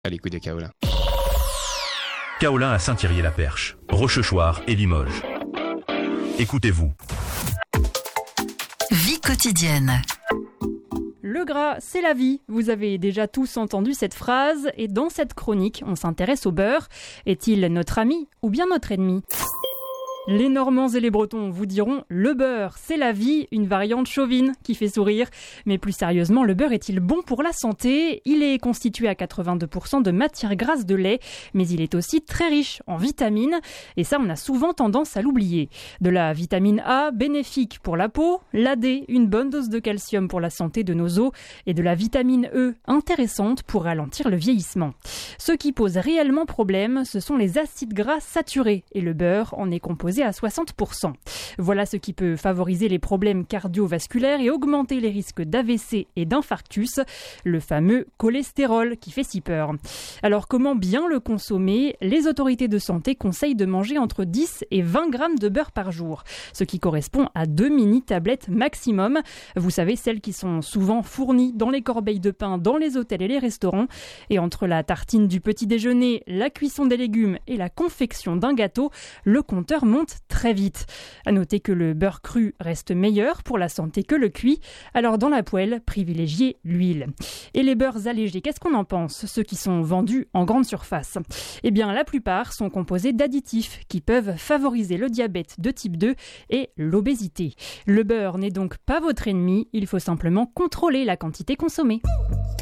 à l'écoute de Kaolin. Kaolin à Saint-Thierry-la-Perche, Rochechouart et Limoges. Écoutez-vous. Vie quotidienne. Le gras, c'est la vie. Vous avez déjà tous entendu cette phrase et dans cette chronique, on s'intéresse au beurre. Est-il notre ami ou bien notre ennemi ? Les Normands et les Bretons vous diront « le beurre, c'est la vie », une variante chauvine qui fait sourire. Mais plus sérieusement, le beurre est-il bon pour la santé ? Il est constitué à 82% de matière grasse de lait, mais il est aussi très riche en vitamines. Et ça, on a souvent tendance à l'oublier. De la vitamine A, bénéfique pour la peau, la D, une bonne dose de calcium pour la santé de nos os, et de la vitamine E, intéressante pour ralentir le vieillissement. Ce qui pose réellement problème, ce sont les acides gras saturés, et le beurre en est composé à 60%. Voilà ce qui peut favoriser les problèmes cardiovasculaires et augmenter les risques d'AVC et d'infarctus, le fameux cholestérol qui fait si peur. Alors comment bien le consommer ? Les autorités de santé conseillent de manger entre 10 et 20 grammes de beurre par jour, ce qui correspond à 2 mini-tablettes maximum. Vous savez, celles qui sont souvent fournies dans les corbeilles de pain dans les hôtels et les restaurants. Et entre la tartine du petit déjeuner, la cuisson des légumes et la confection d'un gâteau, le compteur monte très vite. À noter que le beurre cru reste meilleur pour la santé que le cuit, alors dans la poêle, privilégiez l'huile. Et les beurres allégés, qu'est-ce qu'on en pense ? Ceux qui sont vendus en grande surface. Eh bien, la plupart sont composés d'additifs qui peuvent favoriser le diabète de type 2 et l'obésité. Le beurre n'est donc pas votre ennemi, il faut simplement contrôler la quantité consommée.